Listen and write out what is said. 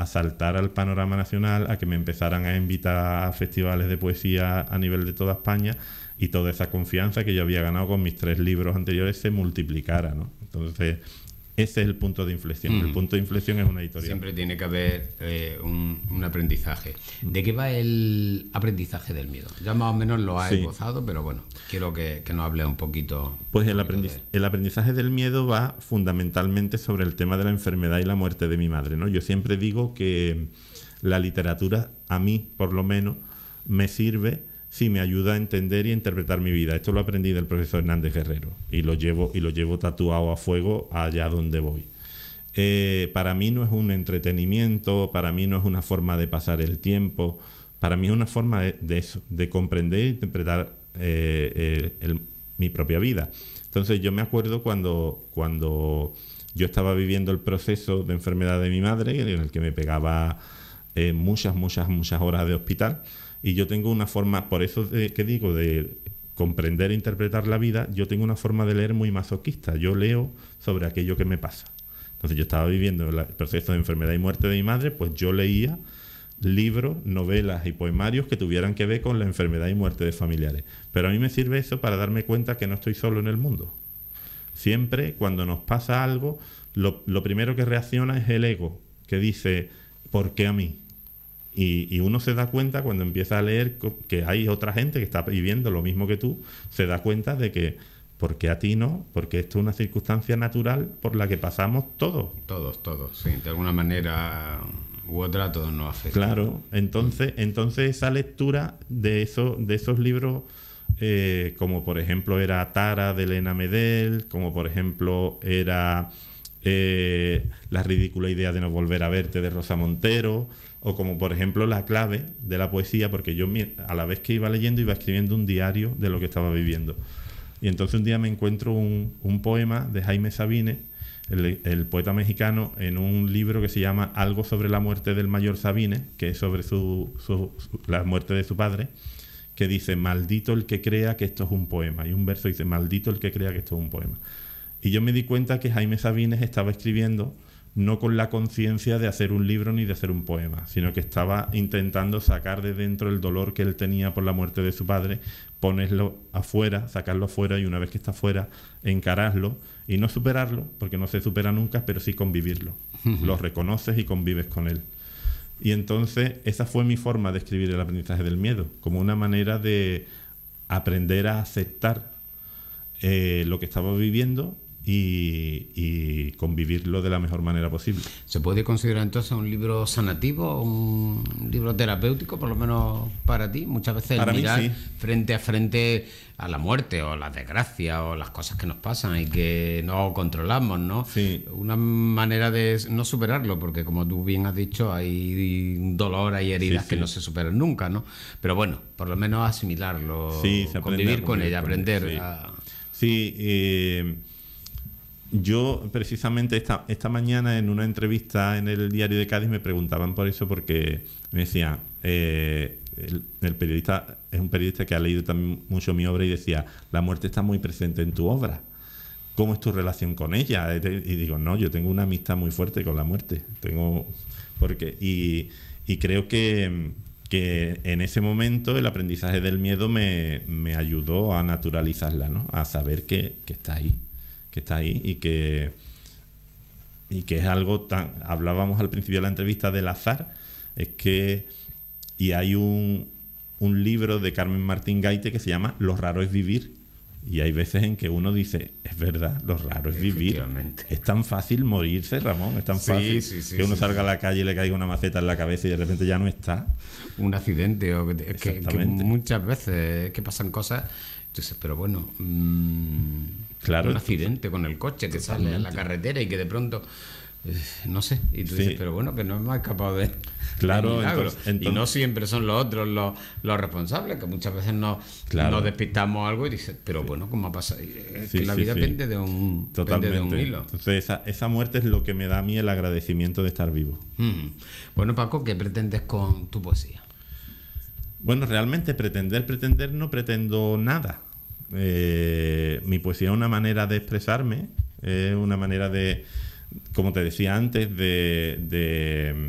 saltar al panorama nacional, a que me empezaran a invitar a festivales de poesía a nivel de toda España, y toda esa confianza que yo había ganado con mis 3 libros anteriores se multiplicara, ¿no? Entonces, ese es el punto de inflexión. El punto de inflexión es una editorial. Siempre tiene que haber un aprendizaje. ¿De qué va el aprendizaje del miedo? Ya más o menos lo has esbozado, pero bueno, quiero que nos hables un poquito. Pues el aprendizaje del miedo va fundamentalmente sobre el tema de la enfermedad y la muerte de mi madre, ¿no? Yo siempre digo que la literatura, a mí por lo menos, me sirve si me ayuda a entender y interpretar mi vida. Esto lo aprendí del profesor Hernández Guerrero y lo llevo tatuado a fuego allá donde voy. Para mí no es un entretenimiento, para mí no es una forma de pasar el tiempo, para mí es una forma de comprender e interpretar mi propia vida. Entonces yo me acuerdo cuando yo estaba viviendo el proceso de enfermedad de mi madre, en el que me pegaba muchas horas de hospital. Y yo tengo una forma, por eso que digo, de comprender e interpretar la vida, yo tengo una forma de leer muy masoquista. Yo leo sobre aquello que me pasa. Entonces yo estaba viviendo el proceso de enfermedad y muerte de mi madre, pues yo leía libros, novelas y poemarios que tuvieran que ver con la enfermedad y muerte de familiares. Pero a mí me sirve eso para darme cuenta que no estoy solo en el mundo. Siempre, cuando nos pasa algo, lo primero que reacciona es el ego, que dice, ¿por qué a mí? Y uno se da cuenta cuando empieza a leer que hay otra gente que está viviendo lo mismo que tú, se da cuenta de que, ¿por qué a ti no? Porque esto es una circunstancia natural por la que pasamos todos. Todos, sí. De alguna manera u otra todos nos afecta. Claro, entonces esa lectura de esos libros, como por ejemplo era Tara de Elena Medel, como por ejemplo era La ridícula idea de no volver a verte de Rosa Montero, o como por ejemplo La clave de la poesía, porque yo a la vez que iba leyendo iba escribiendo un diario de lo que estaba viviendo. Y entonces un día me encuentro un poema de Jaime Sabines, el poeta mexicano, en un libro que se llama Algo sobre la muerte del mayor Sabines, que es sobre la muerte de su padre, que dice, maldito el que crea que esto es un poema. Y un verso dice, maldito el que crea que esto es un poema. Y yo me di cuenta que Jaime Sabines estaba escribiendo no con la conciencia de hacer un libro ni de hacer un poema, sino que estaba intentando sacar de dentro el dolor que él tenía por la muerte de su padre, ponerlo afuera, sacarlo afuera, y una vez que está afuera, encararlo y no superarlo, porque no se supera nunca, pero sí convivirlo. Lo reconoces y convives con él. Y entonces esa fue mi forma de escribir El aprendizaje del miedo, como una manera de aprender a aceptar lo que estaba viviendo y convivirlo de la mejor manera posible. ¿Se puede considerar entonces un libro sanativo, un libro terapéutico, por lo menos para ti? Muchas veces para mirar mí, sí, frente a frente a la muerte o la desgracia o las cosas que nos pasan y que no controlamos, ¿no? Sí. Una manera de no superarlo, porque como tú bien has dicho, hay dolor, hay heridas que no se superan nunca, ¿no? Pero bueno, por lo menos asimilarlo, convivir con ella, aprender a... Sí, yo precisamente esta mañana en una entrevista en el Diario de Cádiz me preguntaban por eso, porque me decían, el periodista es un periodista que ha leído también mucho mi obra, y decía, la muerte está muy presente en tu obra, ¿cómo es tu relación con ella? Y digo, no, yo tengo una amistad muy fuerte con la muerte, y creo que en ese momento el aprendizaje del miedo me ayudó a naturalizarla, ¿no? A saber que está ahí, y que es algo tan... Hablábamos al principio de la entrevista del azar, y hay un libro de Carmen Martín Gaite que se llama Lo raro es vivir, y hay veces en que uno dice, es verdad, lo raro es vivir. Es tan fácil morirse, Ramón, es tan fácil que uno salga a la calle y le caiga una maceta en la cabeza y de repente ya no está. Un accidente, o que muchas veces que pasan cosas, entonces, pero bueno, claro, un accidente con el coche que sale en la carretera y que de pronto, no sé, y tú dices, pero bueno, que no hemos escapado de... Claro, entonces, y no siempre son los otros los responsables, que muchas veces nos despistamos algo y dices, pero bueno, ¿cómo ha pasado? Que la vida pende de un hilo. Entonces esa muerte es lo que me da a mí el agradecimiento de estar vivo. Bueno, Paco, ¿qué pretendes con tu poesía? Bueno, realmente pretender no pretendo nada. Mi poesía es una manera de expresarme, una manera de, como te decía antes, de